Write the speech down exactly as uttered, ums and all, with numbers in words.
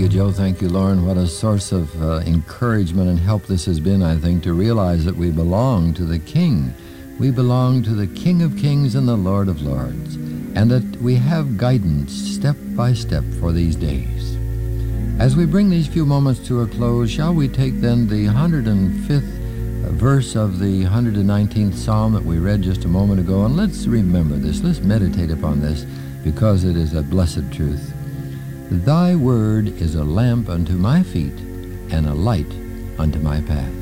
you, Joe. Thank you, Lauren. What a source of uh, encouragement and help this has been, I think, to realize that we belong to the King. We belong to the King of Kings and the Lord of Lords, and that we have guidance step by step for these days. As we bring these few moments to a close, shall we take then the one hundred fifth verse of the one hundred nineteenth Psalm that we read just a moment ago, and let's remember this. Let's meditate upon this, because it is a blessed truth. Thy word is a lamp unto my feet and a light unto my path.